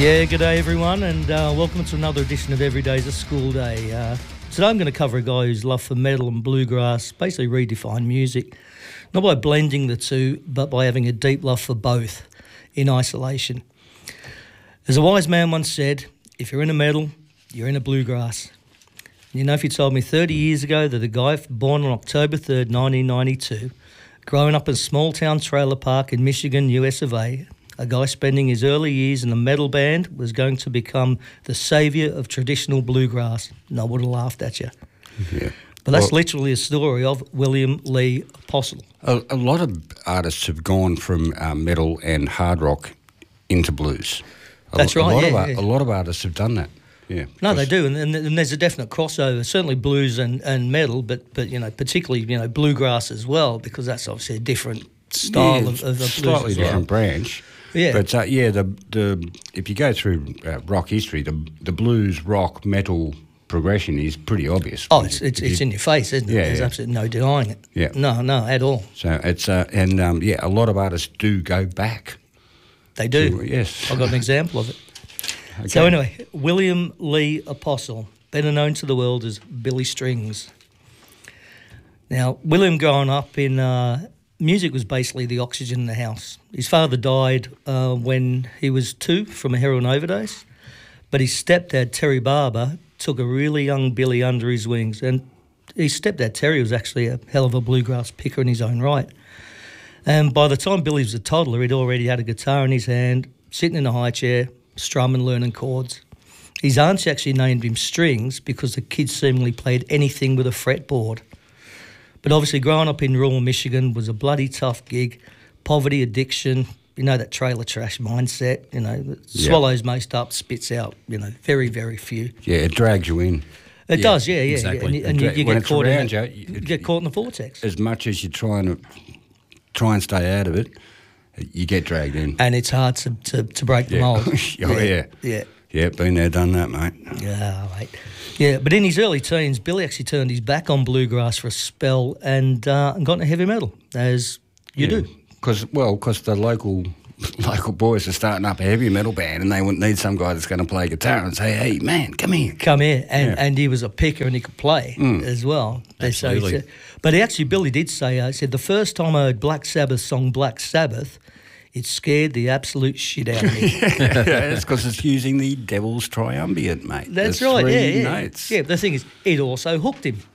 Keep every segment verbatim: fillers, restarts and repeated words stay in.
Yeah, good day everyone, and uh, welcome to another edition of Every Day's a School Day. Uh, today I'm going to cover a guy whose love for metal and bluegrass basically redefined music, not by blending the two, but by having a deep love for both in isolation. As a wise man once said, if you're in a metal, you're in a bluegrass. You know, if you told me thirty years ago that a guy born on October third, nineteen ninety-two, growing up in a small-town trailer park in Michigan, U S of A, a guy spending his early years in a metal band was going to become the saviour of traditional bluegrass, and I would have laughed at you. Yeah. But that's well, literally a story of William Lee Apostle. A, a lot of artists have gone from uh, metal and hard rock into blues. A, That's right, a lot yeah, of, yeah. A lot of artists have done that. Yeah. No, they do, and, and, and there's a definite crossover, certainly blues and, and metal, but, but, you know, particularly, you know, bluegrass as well, because that's obviously a different style yeah, of, of, of blues slightly as well. different branch. Yeah. But uh, yeah, the the if you go through uh, rock history, the the blues, rock, metal progression is pretty obvious. Oh, it's it's, it's in your face, isn't it? Yeah, There's yeah. absolutely no denying it. Yeah. No, no, at all. So it's uh, and um, yeah, a lot of artists do go back. They do. To, yes. I've got an example of it. Okay. So anyway, William Lee Apostle, better known to the world as Billy Strings. Now, William growing up in... Uh, music was basically the oxygen in the house. His father died uh, when he was two from a heroin overdose, but his stepdad, Terry Barber, took a really young Billy under his wings, and his stepdad, Terry, was actually a hell of a bluegrass picker in his own right. And by the time Billy was a toddler, he'd already had a guitar in his hand, sitting in a high chair, strumming, learning chords. His aunts actually named him Strings because the kid seemingly played anything with a fretboard. But obviously growing up in rural Michigan was a bloody tough gig. Poverty, addiction, you know, that trailer trash mindset, you know, that Yeah. swallows most up, spits out, you know, very, very few. Yeah, it drags you in. It Yeah, does, yeah, yeah. exactly. And, you- and you, you When get it's caught in around that, you, you it- get caught in the vortex. As much as you're trying to try and stay out of it, you get dragged in. And it's hard to, to, to break the Yeah. mould. Oh, yeah. Yeah. Yeah, been there, done that, mate. Yeah, mate. Yeah, but in his early teens, Billy actually turned his back on bluegrass for a spell and, uh, and got into heavy metal, as you yeah. do. Because, well, because the local local boys are starting up a heavy metal band and they would need some guy that's going to play guitar and say, hey, man, come here. Come here, and, Yeah. and he was a picker and he could play Mm. as well. They say- Absolutely. so- but he actually, Billy did say, uh, he said, the first time I heard Black Sabbath song Black Sabbath, it scared the absolute shit out of me. Yeah, it's because it's using the Devil's Triumvirate, mate. That's the right, three yeah, yeah. notes. Yeah, but the thing is, it also hooked him.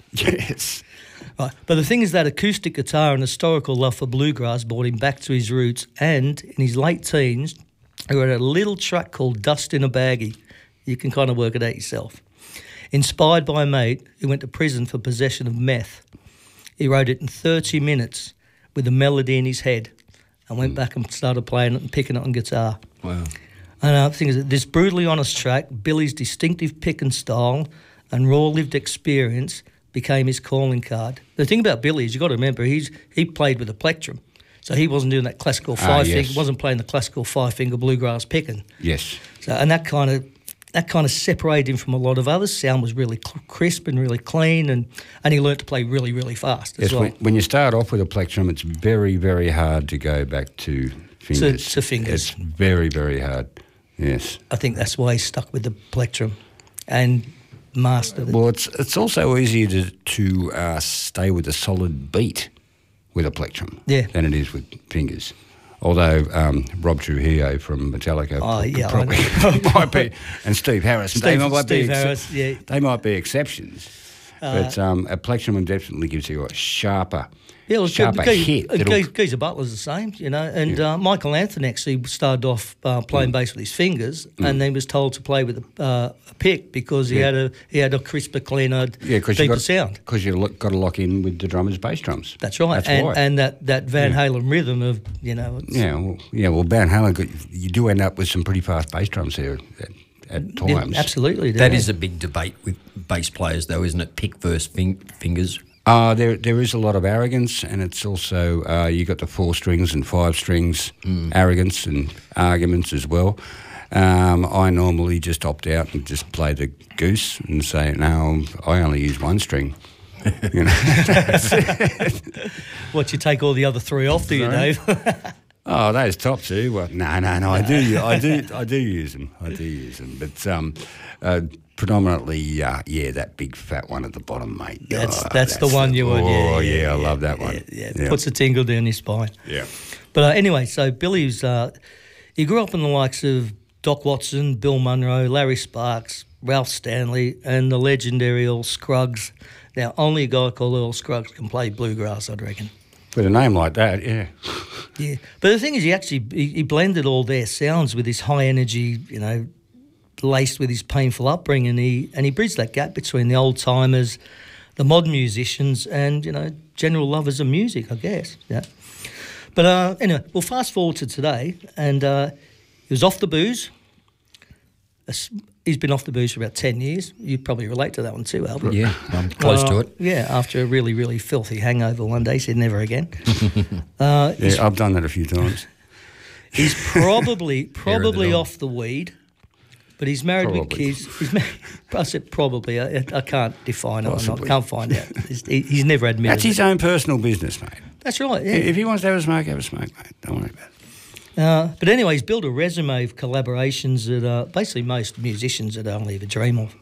Yes. Right. But the thing is that acoustic guitar and historical love for bluegrass brought him back to his roots, and in his late teens, he wrote a little track called Dust in a Baggie. You can kind of work it out yourself. Inspired by a mate who went to prison for possession of meth, he wrote it in thirty minutes with a melody in his head and went back and started playing it and picking it on guitar. Wow. And uh, the thing is, this brutally honest track, Billy's distinctive pick and style and raw lived experience became his calling card. The thing about Billy is you've got to remember he's he played with a plectrum, so he wasn't doing that classical Ah, five yes. finger, wasn't playing the classical five finger bluegrass picking. Yes. So and that kind of that kind of separated him from a lot of others. Sound was really cl- crisp and really clean, and, and he learnt to play really really fast as Yes, well. when, when you start off with a plectrum, it's very, very hard to go back to fingers. to fingers. It's very, very hard. Yes. I think that's why he stuck with the plectrum and mastered it. Well, it's it's also easier to to uh, stay with a solid beat with a plectrum Yeah. than it is with fingers. Although um, Rob Trujillo from Metallica Oh, could yeah, I probably know. might be, and Steve Harris, they Steve- might Steve be ex- Harris, yeah. they might be exceptions. Uh, but um, a plectrum definitely gives you a sharper, Yeah, well, sharper Ge- hit. Ge- that'll- Ge- Geezer Butler's the same, you know, and Yeah. uh, Michael Anthony actually started off uh, playing bass with his fingers, and then was told to play with a, uh, a pick because he Yeah. had a he had a crisper, cleaner, yeah, because you deeper got sound. because you got to lock in with the drummer's bass drums. That's right, That's and why. and that, that Van Yeah. Halen rhythm of you know, it's, Yeah, well, yeah. Well, Van Halen, got- you do end up with some pretty fast bass drums there at, at yeah, times. absolutely. That yeah. is a big debate with bass players, though, isn't it? Pick versus fin- fingers. Uh, there, there is a lot of arrogance, and it's also uh, you got the four strings and five strings arrogance and arguments as well. Um, I normally just opt out and just play the goose and say, no, I only use one string. You know, What, you take all the other three off, do you, Sorry? Dave? Oh, those top two. Well, no, no, no. I do, I do, I do use them. I do use them, but um, uh, predominantly, uh, yeah, that big fat one at the bottom, mate. That's oh, that's, the one you want. Oh, yeah, yeah, yeah, I yeah, love that yeah, one. Yeah, yeah. Yeah. Puts a tingle down your spine. Yeah. But uh, anyway, so Billy's uh, he grew up in the likes of Doc Watson, Bill Munro, Larry Sparks, Ralph Stanley, and the legendary Earl Scruggs. Now, only a guy called Earl Scruggs can play bluegrass, I'd reckon. With a name like that, yeah. Yeah, but the thing is, he actually he, he blended all their sounds with his high energy, you know, laced with his painful upbringing. He and he bridged that gap between the old timers, the modern musicians, and you know, general lovers of music, I guess. Yeah. But uh, anyway, we'll fast forward to today, and uh, he was off the booze. He's been off the booze for about ten years. You probably relate to that one too, Albert. Yeah, I'm close uh, to it. Yeah, after a really, really filthy hangover one day, he said never again. uh, Yeah, I've done that a few times. He's probably probably dog. off the weed, but he's married with Probably. kids. He's married, I said probably. I, I can't define it. I Possibly. can't find out. He's, he- he's never admitted That's his it. own personal business, mate. That's right, yeah. If he wants to have a smoke, have a smoke, mate. Don't worry about it. Uh, but anyway, he's built a resume of collaborations that uh, basically most musicians would only ever dream of.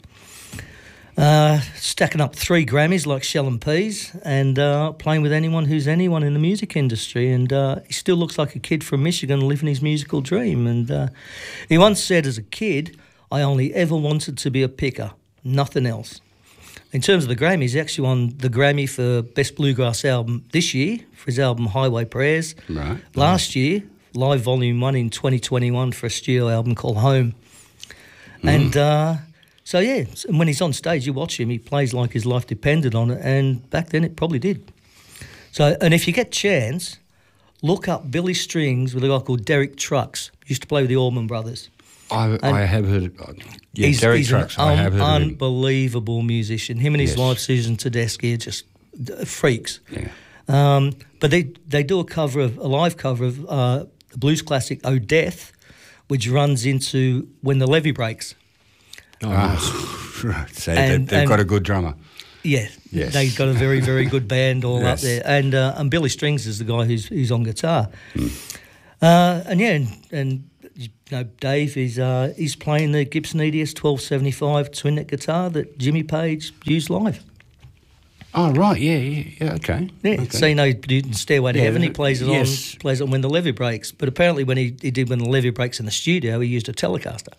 Uh, stacking up three Grammys like Shell and Peas, and uh, playing with anyone who's anyone in the music industry. And uh, he still looks like a kid from Michigan living his musical dream. And uh, he once said, as a kid, I only ever wanted to be a picker, nothing else. In terms of the Grammys, he actually won the Grammy for Best Bluegrass Album this year for his album Highway Prayers. Right. Last year, Live Volume one in twenty twenty-one for a studio album called Home. Mm. And uh, so, yeah, and when he's on stage, you watch him, he plays like his life depended on it, and back then it probably did. So, and if you get chance, look up Billy Strings with a guy called Derek Trucks. Used to play with the Allman Brothers. I, I have heard. Uh, yeah, he's Derek he's Trucks. an I un- have heard of him. unbelievable musician. Him and his Yes. wife, Susan Tedeschi, are just uh, freaks. Yeah. Um, but they they do a cover of a live cover of uh, the blues classic "Oh Death," which runs into "When the Levee Breaks." Oh, nice. Ah, right. So And- they, they've and- got a good drummer. Yeah, Yes. they've got a very very good band all Yes. up there, and uh, and Billy Strings is the guy who's who's on guitar. Hmm. Uh, and yeah, and, and you know Dave is uh, he's playing the Gibson E D S twelve seventy-five twin neck guitar that Jimmy Page used live. Oh right, yeah, yeah, yeah okay. Yeah, okay. so you know, in Stairway to Yeah, Heaven, he plays it yes. on, plays it on When the Levee Breaks. But apparently, when he, he did When the Levee Breaks in the studio, he used a Telecaster.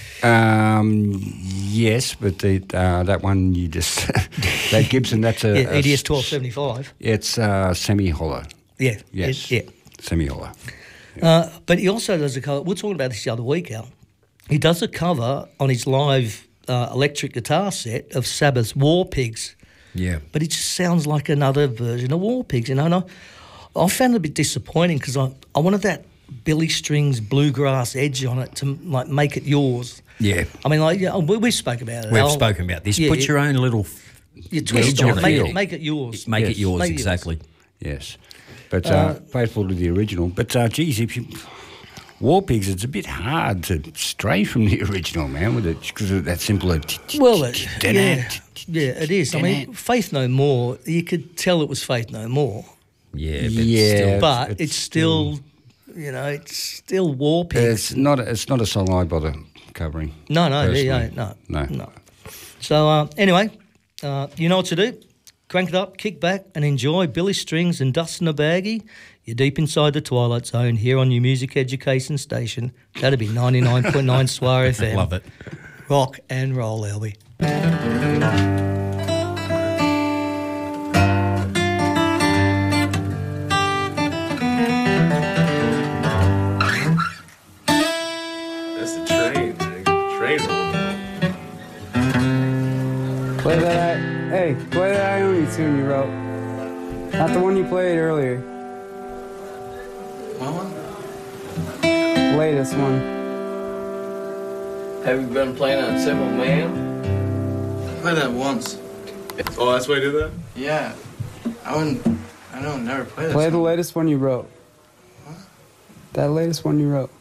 Um, yes, but the, uh, that one you just that Gibson. That's a, Yeah, a E D S twelve seventy-five. It's uh, semi-hollow. Yeah, Yes. it- Semi-hollow. yeah. Uh, but he also does a cover. We were talking about this the other week, Al. He does a cover on his live uh, electric guitar set of Sabbath's War Pigs. Yeah. But it just sounds like another version of War Pigs, you know. And I, I found it a bit disappointing because I, I wanted that Billy Strings bluegrass edge on it to like make it yours. Yeah. I mean, like yeah, we, we spoke about it. We've Al. spoken about this. Yeah, Put yeah. your own little... You twist edge on on it, it. make Yeah. it, make it yours. Make Yes. it yours, Make it yours. exactly. Yes, but uh, faithful to the original. But uh, geez, if you War Pigs, it's a bit hard to stray from the original, man, with it because of that simple. Well, it, yeah, yeah, it is. I mean, Faith No More, you could tell it was Faith No More, Yeah, but Yeah. still... but it's it's, still, you know, it's still War Pigs. It's not. It's not a song I bother covering. No, no, there you personally. go. No, No. no. So uh, anyway, uh, you know what to do. Crank it up, kick back, and enjoy Billy Strings and Dust in a Baggie. You're deep inside the Twilight Zone here on your music education station. That'd be ninety-nine point nine Swar F M. Love it. Rock and roll, Elby. That's the train, man. Train rolling. Play that, hey, play that Ione tune you wrote. Not the one you played earlier. My one? Latest one. Have you been playing on Simple Man? I played that once. Oh, that's why I did that? Yeah. I wouldn't. I don't never play that. Play the song. latest one you wrote. That latest one you wrote.